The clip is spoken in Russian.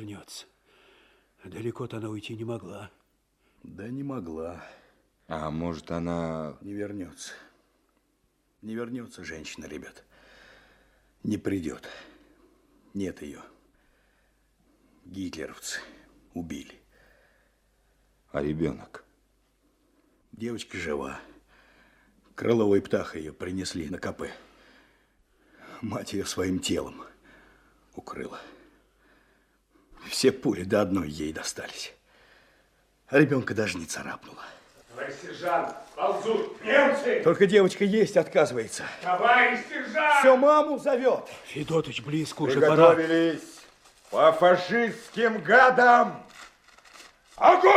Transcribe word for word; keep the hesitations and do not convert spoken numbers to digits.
вернется. Далеко-то она уйти не могла. Да не могла. А может, она... Не вернется. Не вернется женщина, ребят. Не придет. Нет ее. Гитлеровцы убили. А ребенок? Девочка жива. Крыловой птаха ее принесли на КП. Мать ее своим телом укрыла. Все пули до одной ей достались. А ребенка даже не царапнула. Товарищ сержант, ползут немцы! Только девочка есть отказывается. Товарищ сержант! Все маму зовет. Федотыч, близко уже пора. Приготовились по фашистским гадам! Огонь!